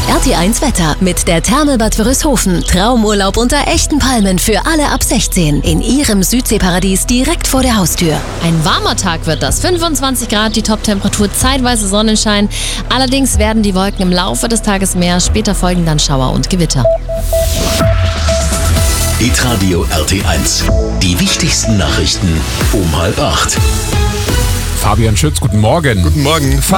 RT1 Wetter mit der Therme-Bad Wörishofen. Traumurlaub unter echten Palmen für alle ab 16. In Ihrem Südseeparadies direkt vor der Haustür. Ein warmer Tag wird das. 25 Grad, die Toptemperatur, zeitweise Sonnenschein. Allerdings werden die Wolken im Laufe des Tages mehr. Später folgen dann Schauer und Gewitter. Hitradio RT1. Die wichtigsten Nachrichten um 7:30. Fabian Schütz, guten Morgen. Guten Morgen.